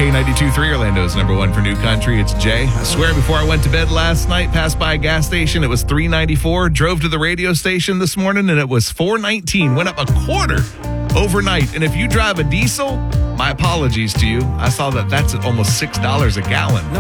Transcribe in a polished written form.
K92.3, Orlando's number one for new country. It's Jay. I swear before I went to bed last night, passed by a gas station, it was $3.94. Drove to the radio station this morning, and it was $4.19. Went up a quarter overnight. And if you drive a diesel, my apologies to you. I saw that that's at almost $6 a gallon.